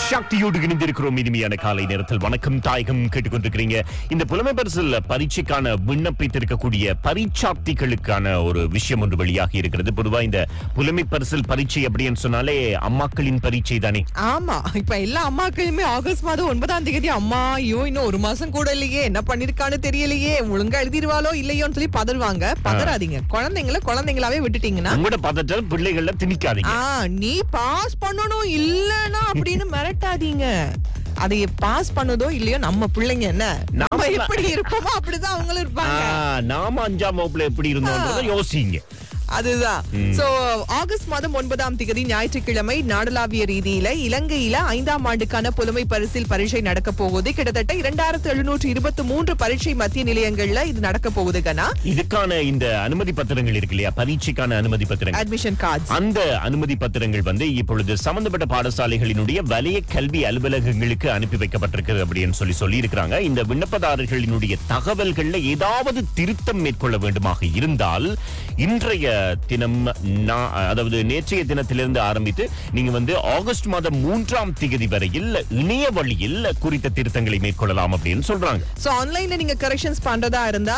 சக்தியோடு இணைந்திருக்கிறோம். இனிமையான காலை நேரத்தில் வணக்கம் தாயகம் கேட்டுக்கொண்டிருக்கிறீங்க. இந்த புலமை பரிசில் பரீட்சைக்கான விண்ணப்பித்திருக்கக்கூடிய பரீட்சார்த்திகளுக்கான ஒரு விஷயம் ஒன்று வெளியாகி இருக்கிறது. பொதுவா இந்த புலமை பரிசில் பரீட்சை அப்படின்னு சொன்னாலே அம்மாக்களின் பரீட்சை தானே. ஆமா, இப்ப எல்லா அம்மாக்களுமே ஆகஸ்ட் மாதம் 9ஆம் தேதி அம்மா ஐயோ இன்னும் ஒரு மாசம் கூட இல்லையே, என்ன பண்ணிருக்கான்னு தெரியலையே, ஒழுங்கா எழுதிடுவாளோ இல்லையோன்னு சொல்லி பதறுவாங்க. பதறாதீங்க, குழந்தைங்களாவே விட்டுட்டீங்கன்னா உங்களோட பதற்றல் பிள்ளைகள திணிக்காதீங்க. நீ பாஸ் பண்ணணும் இல்லனா அப்படின்னு மிரட்டாதீங்க. அதை பாஸ் பண்ணதோ இல்லையோ நம்ம பிள்ளைங்க என்ன நாம எப்படி இருப்போமோ அப்படிதான் அவங்களும் இருப்பாங்க. நாம 5ஆம் வகுப்புல எப்படி இருந்தோம்ன்றத யோசிங்க. அதுதான். சோ ஆகஸ்ட் மாதம் 9ஆம் தேதி ஞாயிற்றுக்கிழமை நாடளாவிய ரீதியில இலங்கையில 5ஆம் ஆண்டுக்கான புலமை பரிசில் பரீட்சை நடக்க போகுது. கிட்டத்தட்ட 2723 பரீட்சை மத்திய நிலையங்கள்ல இது நடக்க போகுது. கனா இதுக்கான இந்த அனுமதி பத்திரங்கள் இருக்கு இல்லையா, பரீட்சைக்கான அனுமதி பத்திரங்கள், அட்மிஷன் கார்ட்ஸ், அந்த அனுமதி பத்திரங்கள் இப்பொழுது சம்பந்தப்பட்ட பாடசாலைகளினுடைய வலய கல்வி அலுவலகங்களுக்கு அனுப்பி வைக்கப்பட்டிருக்கு அப்படின்னு சொல்லி இருக்கிறாங்க. இந்த விண்ணப்பதாரர்களினுடைய தகவல்கள்ல ஏதாவது திருத்தம் மேற்கொள்ள வேண்டுமாக இருந்தால் இன்றைய தினம், அதாவது நேற்றைய தினத்திலிருந்து ஆரம்பித்து நீங்க ஆகஸ்ட் மாதம் 3ஆம் தேதி வரையில் இணைய வழியில் குறித்த திருத்தங்களை மேற்கொள்ளலாம் அப்படின்னு சொல்றாங்க. சோ ஆன்லைன்ல நீங்க கரெக்ஷன்ஸ் பண்றதா இருந்தா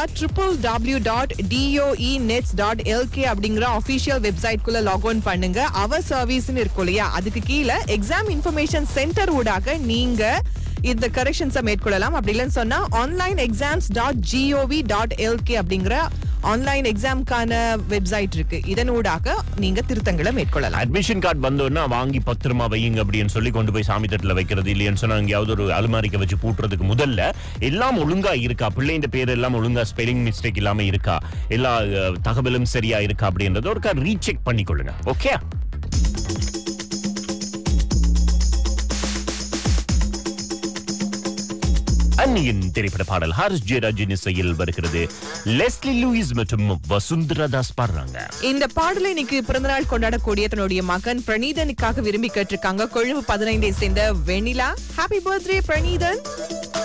www.doenets.lk அப்படிங்கிற ஆபீஷியல் வெப்சைட் குள்ள லாக் ஆன் பண்ணுங்க. அவர் சர்வீஸ்னு இருக்கும் இல்லையா, அதுக்கு கீழே எக்ஸாம் இன்ஃபர்மேஷன் சென்டர் ஊடாக நீங்க இந்த கரெக்ஷன்ஸை மேற்கொள்ளலாம். அப்படி இல்லைன்னு சொன்னா onlineexams.gov.lk அப்படிங்கிற ஆன்லைன் எக்ஸாம்க்கான வெப்சைட் இருக்கு, இதனூடாக நீங்க திருத்தங்களை மேற்கொள்ளலாம். அட்மிஷன் கார்டு வந்தோன்னா வாங்கி பத்திரமா வையுங்க அப்படின்னு சொல்லி கொண்டு போய் சாமி தட்டுல வைக்கிறது இல்லைன்னு சொன்னா எங்கேயாவது ஒரு அலுமாரிக்க வச்சு பூட்டுறதுக்கு முதல்ல எல்லாம் ஒழுங்கா இருக்கா, பிள்ளைங்க பேர் எல்லாம் ஒழுங்கா ஸ்பெல்லிங் மிஸ்டேக் இல்லாம இருக்கா, எல்லா தகவலும் சரியா இருக்கா அப்படின்றத ஒருக்கா ரீசெக் பண்ணிக்கொள்ளுங்க. ஓகே, அன்னியின் திரைப்பட பாடல் ஹாரிஸ் ஜெயராஜின் இசையில் வருகிறது. லெஸ்லி லூயிஸ் மற்றும் வசுந்தரா தாஸ் பாடுறாங்க. இந்த பாடலை இன்னைக்கு பிறந்தநாள் கொண்டாடக்கூடிய தன்னுடைய மகன் பிரணீதனுக்காக விரும்பி கேட்டிருக்காங்க. கொழும்பு 15 சேர்ந்த வெண்ணிலா. Happy birthday Praneethan.